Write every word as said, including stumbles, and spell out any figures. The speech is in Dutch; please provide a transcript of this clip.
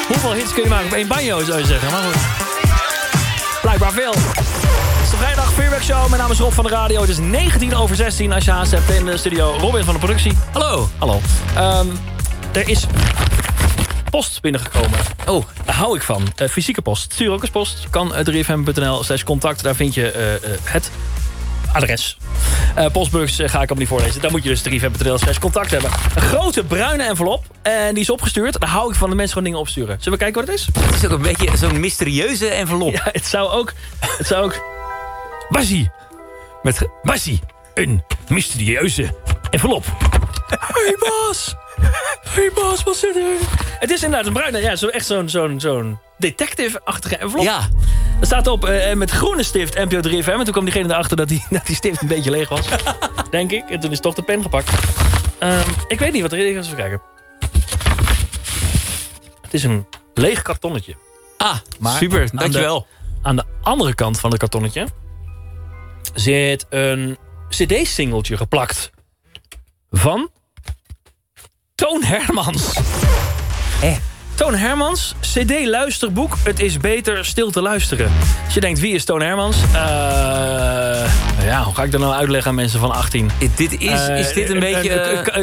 Hoeveel hits kun je maken op één banjo, zou je zeggen? Maar goed. Blijkbaar veel. Het is de vrijdag vuurwerkshow. Mijn naam is Rob van de Radio. Het is negentien over zestien als je haast hebt in de studio. Robin van de productie. Hallo. Hallo. Um, er is post binnengekomen. Oh, daar hou ik van. Uh, fysieke post. Stuur ook eens post. Kan uh, drie f m punt n l slash contact. Daar vind je uh, uh, het adres. Uh, postbus uh, ga ik hem niet voorlezen. Dan moet je dus drie f m punt n l slash contact hebben. Een grote bruine envelop. En die is opgestuurd. Daar hou ik van de mensen gewoon dingen opsturen. Zullen we kijken wat het is? Het is ook een beetje zo'n mysterieuze envelop. Ja, het zou ook... Het zou ook... Basie. Met... Basie. Een mysterieuze envelop. Hey Bas. Hey Bas, wat zit er? Het is inderdaad een bruine... Ja, zo, echt zo'n zo'n zo'n detective-achtige envelop. Ja. Er staat op uh, met groene stift N P O drie F M. En toen kwam diegene erachter dat die, dat die stift een beetje leeg was. Denk ik. En toen is toch de pen gepakt. Um, ik weet niet wat er is. Even kijken. Het is een leeg kartonnetje. Ah, maar super. Dankjewel. Aan de andere kant van het kartonnetje zit een cd-singeltje geplakt. Van Toon Hermans. Eh. Toon Hermans, cd-luisterboek. Het is beter stil te luisteren. Als je denkt, wie is Toon Hermans? Uh, ja, hoe ga ik dat nou uitleggen aan mensen van achttien? Dit is, uh, is dit een uh, beetje... Uh, uh,